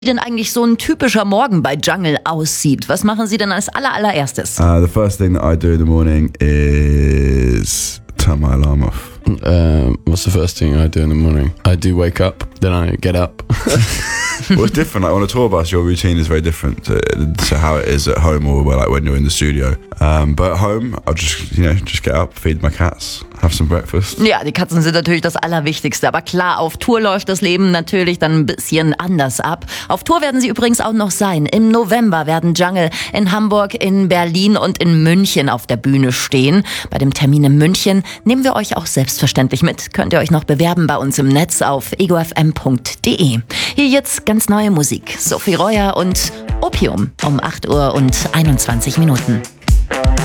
Wie denn eigentlich so ein typischer Morgen bei Jungle aussieht? Was machen Sie denn als allererstes? The first thing that I do in the morning is turn my alarm off. What's the first thing I do in the morning? I do wake up, then I get up. Well, it's different. Like on a tour bus, your routine is very different to how it is at home or like when you're in the studio. But at home, I'll just get up, feed my cats, have some breakfast. Ja, die Katzen sind natürlich das Allerwichtigste. Aber klar, auf Tour läuft das Leben natürlich dann ein bisschen anders ab. Auf Tour werden sie übrigens auch noch sein. Im November werden Jungle in Hamburg, in Berlin und in München auf der Bühne stehen. Bei dem Termin in München nehmen wir euch auch selbstverständlich mit. Könnt ihr euch noch bewerben bei uns im Netz auf egofm.de. Hier jetzt ganz neue Musik. Sophie Reuer und Opium um 8:21 Uhr.